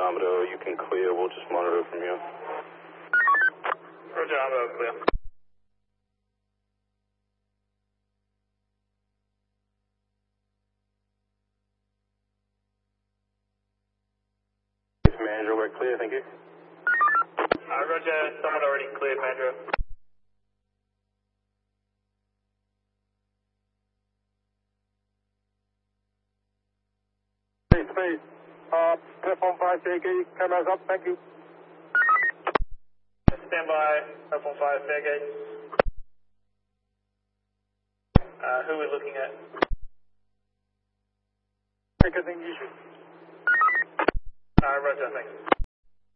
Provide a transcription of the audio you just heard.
Armado, you can clear. We'll just monitor from you. Roger, Armado, clear. Manager, we're clear, thank you. Roger, someone already cleared Mandra. Space. Platform 5, fair gate, cameras up, thank you. Stand by, platform 5, fair gate. Who are we looking at? Ticketing issue. Roger, thanks.